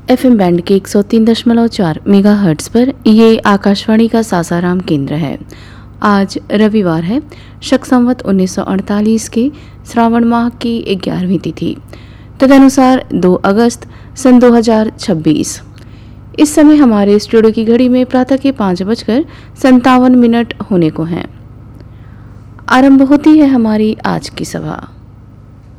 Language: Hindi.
एफएम बैंड के 103.4 मेगाहर्ट्ज़ पर ये आकाशवाणी का सासाराम केंद्र है। आज रविवार है, शक संवत 1948 के श्रावण माह की 11वीं तिथि, तदनुसार 2 अगस्त सन 2026। इस समय हमारे स्टूडियो की घड़ी में प्रातः के 5:57 होने को हैं। आरंभ होती है हमारी आज की सभा।